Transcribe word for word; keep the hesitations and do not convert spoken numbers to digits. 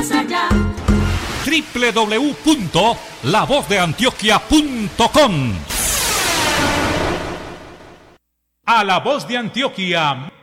más allá. doble u doble u doble u punto la voz de antioquia punto com. A La Voz de Antioquia